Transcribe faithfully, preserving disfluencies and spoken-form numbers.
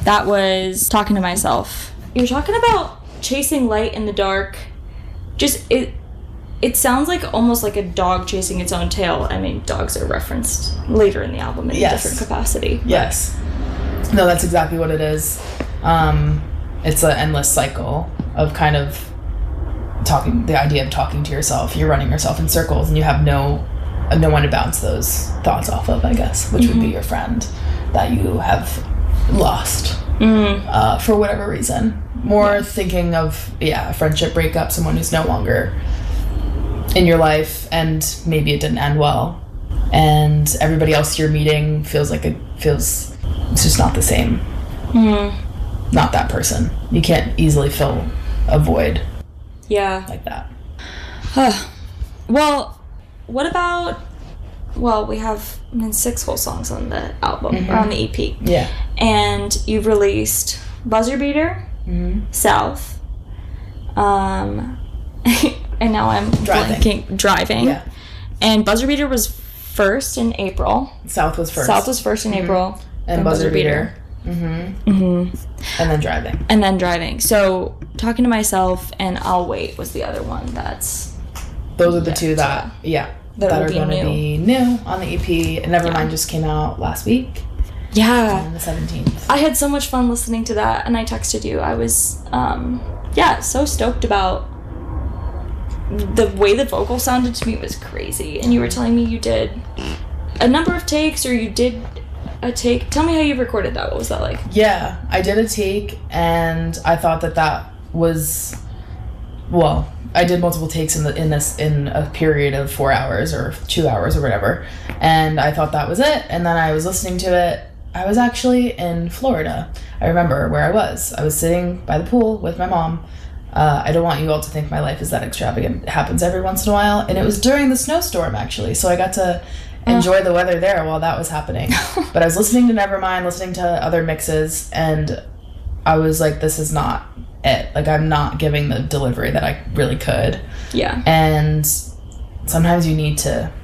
that was Talking to Myself. You're talking about chasing light in the dark. Just, it it sounds like almost like a dog chasing its own tail. I mean, dogs are referenced later in the album in yes. a different capacity. Yes. No, that's exactly what it is. Um, it's an endless cycle of kind of talking, the idea of talking to yourself. You're running yourself in circles and you have no uh, no one to bounce those thoughts off of, I guess, which mm-hmm. would be your friend that you have lost mm. uh, for whatever reason. More yeah. thinking of, yeah, a friendship breakup, someone who's no longer in your life, and maybe it didn't end well. And everybody else you're meeting feels like it feels, it's just not the same. Mm. Not that person. You can't easily fill a void. Yeah. Like that. Well, what about, well, we have, I mean, six whole songs on the album, mm-hmm. or on the E P. Yeah. And you've released Buzzer Beater, mm-hmm. South, um, and now I'm driving. blanking, driving. Yeah. And Buzzer Beater was first in April. South was first. South was first in mm-hmm. April. And Buzzer, Buzzer Beater. Beater. Mm-hmm. Mm-hmm. And then Driving. And then Driving. So, Talking to Myself and I'll Wait was the other one that's... Those are the two that, yeah, that, that are going to be new on the E P. And Nevermind yeah. just came out last week. Yeah. On the seventeenth. I had so much fun listening to that, and I texted you. I was, um, yeah, so stoked about the way the vocal sounded to me was crazy. And you were telling me you did a number of takes, or you did a take. Tell me how you recorded that. What was that like? Yeah, I did a take, and I thought that that was, well, I did multiple takes in the in this in a period of four hours or two hours or whatever, and I thought that was it. And then I was listening to it. I was actually in Florida. I remember where I was. I was sitting by the pool with my mom. Uh, I don't want you all to think my life is that extravagant. It happens every once in a while, and it was during the snowstorm actually, so I got to enjoy the weather there while that was happening. But I was listening to Nevermind, listening to other mixes, and I was like, this is not it. Like, I'm not giving the delivery that I really could. Yeah. And sometimes you need to